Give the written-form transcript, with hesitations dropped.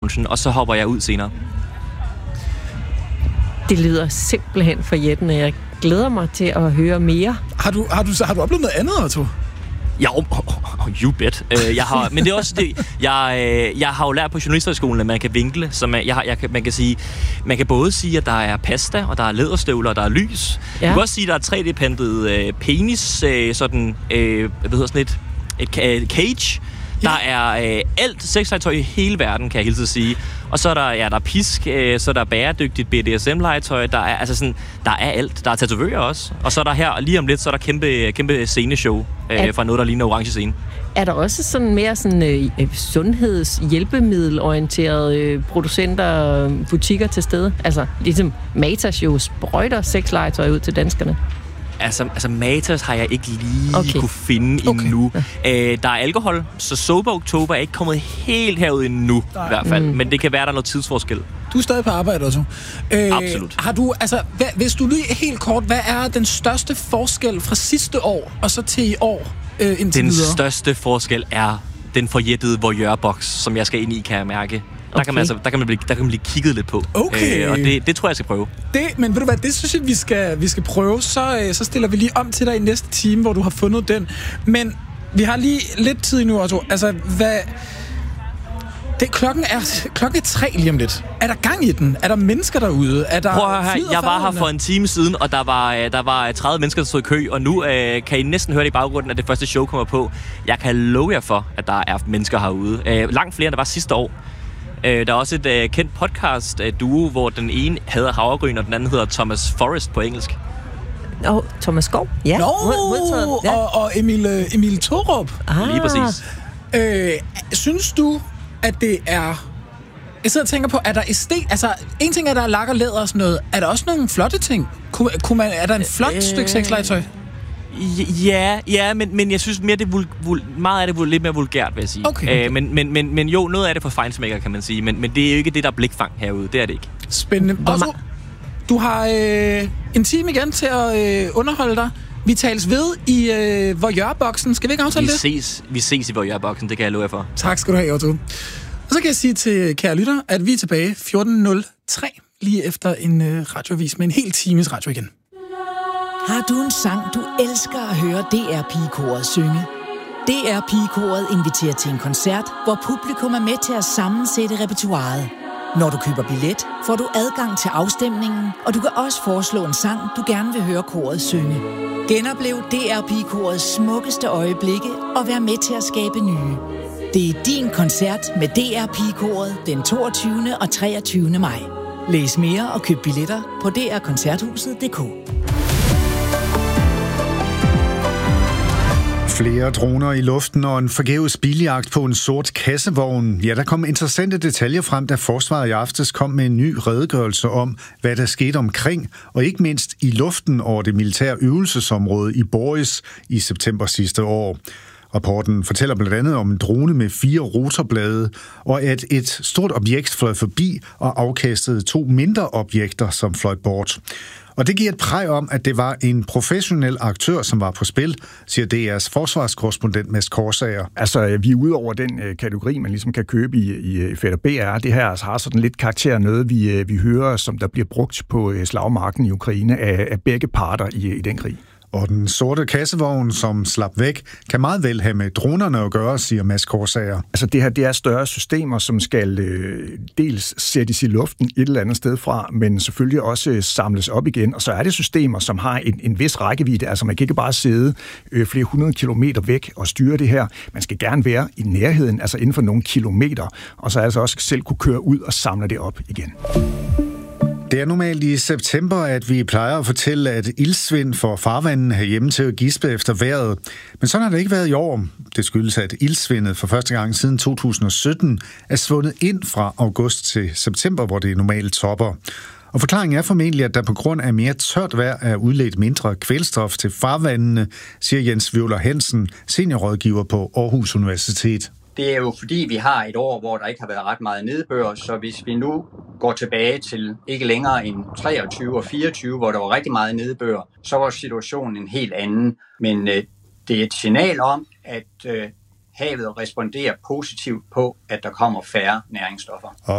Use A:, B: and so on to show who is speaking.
A: loungen, og så hopper jeg ud senere.
B: Det lyder simpelthen for jættende. Jeg glæder mig til at høre mere.
C: Har du oplevet noget andet, Otto?
A: Ja, you bet. Men det er også det. Jeg har jo lært på journalisterskolen, at man kan vinkle, så man kan sige, man kan både sige, at der er pasta, og der er læderstøvler, og der er lys. Ja. Man kan også sige, at der er 3D-printet penis, et cage. Der er alt sexlegetøj i hele verden, kan jeg hele tiden sige. Og så er der, der er pisk, så er der bæredygtigt BDSM-legetøj, der er alt. Der er tatovører også. Og så er der her, lige om lidt, så er der kæmpe sceneshow fra noget, der ligner orange scene.
B: Er der også sådan mere sådan sundhedshjælpemiddelorienterede producenter, butikker til stede? Altså, ligesom Matas jo sprøjter sexlegetøj ud til danskerne.
A: Altså Matas har jeg ikke lige kunne finde endnu. Der er alkohol, så Sober Oktober er ikke kommet helt herud endnu, i hvert fald. Men det kan være, der er noget tidsforskel.
C: Du er stadig på arbejde, også.
A: Absolut.
C: Har du, hvis du lige helt kort, hvad er den største forskel fra sidste år, og så til i år indtil videre?
A: Den største forskel er den forjættede voyeurbox, som jeg skal ind i, kan jeg mærke. Der kan man blive kigget lidt på.
C: Okay.
A: Og det tror jeg skal prøve.
C: Men ved du hvad, det synes jeg, vi skal prøve. Så stiller vi lige om til dig i næste time, hvor du har fundet den. Men vi har lige lidt tid nu, Otto. Altså, klokken er 3 lige om lidt. Er der gang i den? Er der mennesker derude? Er der
A: prøv at høre, jeg var her for en time siden, og der var 30 mennesker, der stod i kø, og nu kan I næsten høre det i baggrunden, at det første show kommer på. Jeg kan love jer for, at der er mennesker herude. Langt flere, end der var sidste år. Der er også et kendt podcast-duo, hvor den ene hedder Havregryn, og den anden hedder Thomas Forrest på engelsk.
B: Thomas Skov? Ja.
C: Ja. Og Emil Thorup.
A: Lige præcis.
C: Synes du, at det er... Jeg sidder og tænker på, er der altså, en ting er, der er lak og læder og sådan noget. Er der også nogle flotte ting? Er der en flot stykke sexlegetøj?
A: Ja, men jeg synes mere, meget af det er lidt mere vulgært, vil jeg sige. Okay. Men jo, noget af det for feinschmecker, kan man sige. Men det er jo ikke det, der er blikfang herude. Det er det ikke.
C: Spændende. Også, du har en time igen til at underholde dig. Vi tales ved i voyeurboksen. Skal vi ikke aftale det?
A: Vi ses i voyeurboksen, det kan jeg love jer for.
C: Tak skal du have, Otto. Og så kan jeg sige til kære lytter, at vi er tilbage 14.03, lige efter en radioavis med en hel times radio igen.
D: Har du en sang, du elsker at høre DR Pigekoret synge? DR Pigekoret inviterer til en koncert, hvor publikum er med til at sammensætte repertoiret. Når du køber billet, får du adgang til afstemningen, og du kan også foreslå en sang, du gerne vil høre koret synge. Genoplev DR Pigekorets smukkeste øjeblikke og vær med til at skabe nye. Det er din koncert med DR Pigekoret den 22. og 23. maj. Læs mere og køb billetter på drkoncerthuset.dk.
E: Flere droner i luften og en forgæves biljagt på en sort kassevogn. Ja, der kom interessante detaljer frem, da forsvaret i aftes kom med en ny redegørelse om, hvad der skete omkring, og ikke mindst i luften over det militære øvelsesområde i Boris i september sidste år. Rapporten fortæller blandt andet om en drone med 4 rotorblade, og at et stort objekt fløj forbi og afkastede 2 mindre objekter, som fløj bort. Og det giver et præg om, at det var en professionel aktør, som var på spil, siger DR's forsvarskorrespondent Mads Korsager.
F: Altså, vi er ude over den kategori, man ligesom kan købe i Fætter BR. Det her altså har sådan lidt karakter af noget, vi hører, som der bliver brugt på slagmarken i Ukraine af begge parter i den krig.
E: Og den sorte kassevogn, som slap væk, kan meget vel have med dronerne at gøre, siger Mads Korsager.
F: Altså det her, det er større systemer, som skal dels sættes i luften et eller andet sted fra, men selvfølgelig også samles op igen. Og så er det systemer, som har en vis rækkevidde. Altså man kan ikke bare sidde flere 100 kilometer væk og styre det her. Man skal gerne være i nærheden, altså inden for nogle kilometer. Og så altså også selv kunne køre ud og samle det op igen.
E: Det er normalt i september, at vi plejer at fortælle, at ildsvind får farvanden herhjemme til at gispe efter vejret. Men sådan har det ikke været i år. Det skyldes, at ildsvindet for første gang siden 2017 er svundet ind fra august til september, hvor det normalt topper. Og forklaringen er formentlig, at der på grund af mere tørt vejr er udledt mindre kvælstof til farvandene, siger Jens Wøvler Hansen, seniorrådgiver på Aarhus Universitet.
G: Det er jo fordi, vi har et år, hvor der ikke har været ret meget nedbør, så hvis vi nu går tilbage til ikke længere end 23 og 24, hvor der var rigtig meget nedbør, så var situationen en helt anden. Men det er et signal om, at havet responderer positivt på, at der kommer færre næringsstoffer.